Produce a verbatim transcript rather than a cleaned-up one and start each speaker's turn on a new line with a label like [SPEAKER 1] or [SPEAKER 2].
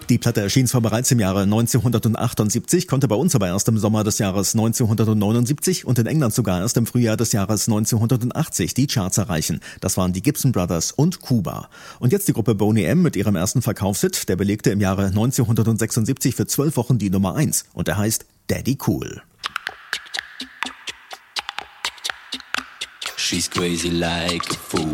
[SPEAKER 1] Die Platte erschien zwar bereits im Jahre neunzehnhundertachtundsiebzig, konnte bei uns aber erst im Sommer des Jahres neunzehnhundertneunundsiebzig und in England sogar erst im Frühjahr des Jahres neunzehnhundertachtzig die Charts erreichen. Das waren die Gibson Brothers und Cuba. Und jetzt die Gruppe Boney M. mit ihrem ersten Verkaufshit. Der belegte im Jahre neunzehnhundertsechsundsiebzig für zwölf Wochen die Nummer eins. Und er heißt Daddy Cool.
[SPEAKER 2] She's crazy like a fool.